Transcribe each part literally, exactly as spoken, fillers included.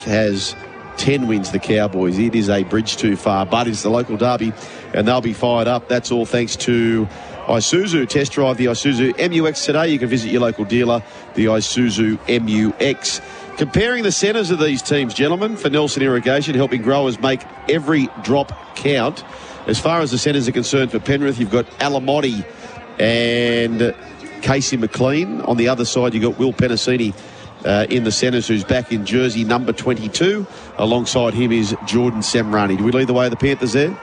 has ten wins, the Cowboys. It is a bridge too far, but it's the local derby and they'll be fired up. That's all thanks to Isuzu. Test drive the Isuzu M U X today. You can visit your local dealer, the Isuzu M U X. Comparing the centres of these teams, gentlemen, for Nelson Irrigation, helping growers make every drop count. As far as the centres are concerned for Penrith, you've got Alamotti and Casey McLean. On the other side, you've got Will Penasini uh, in the centres, who's back in jersey number twenty-two. Alongside him is Jordan Semrani. Do we lead the way of the Panthers there?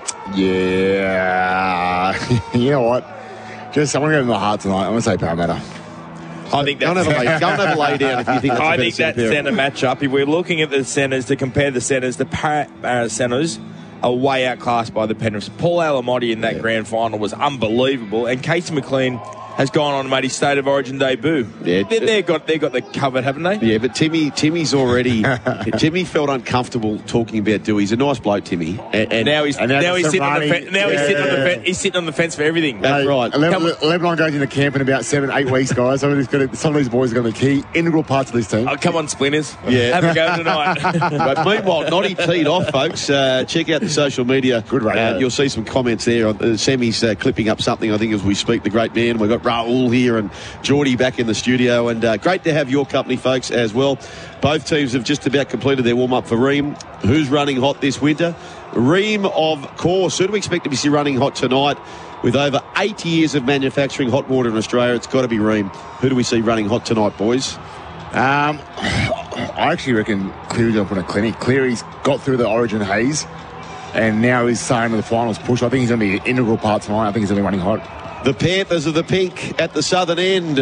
Yeah. You know what? Just, I want to go to my heart tonight. I want to say Parramatta. I think that's... Go and have a lay, go and have a lay down if you think that's I a think that centre matchup, if we're looking at the centres, to compare the centres, the Para centres are way outclassed by the Penrith. Paul Alamotti in that yeah. grand final was unbelievable, and Casey McLean has gone on and made his State of Origin debut. Yeah, they, they've got they got the covered, haven't they? Yeah, but Timmy Timmy's already Timmy felt uncomfortable talking about Dewey. He's a nice bloke, Timmy. And, and now he's and now, now he's sitting on the fence. Now yeah. he's sitting on the fence. He's sitting on the fence for everything. That's hey, right. Le- Lebanon goes into camp in about seven, eight weeks, guys. So to, some of these boys are going to be key, integral parts of this team. Oh, come on, Splinters. Yeah, have a go tonight. But meanwhile, Noddy teed off, folks. Uh, check out the social media. Good radio. Uh, you'll see some comments there. Uh, Sammy's uh, clipping up something, I think, as we speak. The great man. We've got Raoul here and Geordie back in the studio, and uh, great to have your company, folks, as well. Both teams have just about completed their warm-up for Ream. Who's running hot this winter? Ream, of course. Who do we expect to be running hot tonight? With over eighty years of manufacturing hot water in Australia, it's got to be Ream. Who do we see running hot tonight, boys? Um, I actually reckon Cleary's going to put a clinic. Cleary's got through the Origin haze, and now he's saying to the finals push. I think he's going to be an integral part tonight. I think he's going to be running hot. The Panthers of the pink at the southern end.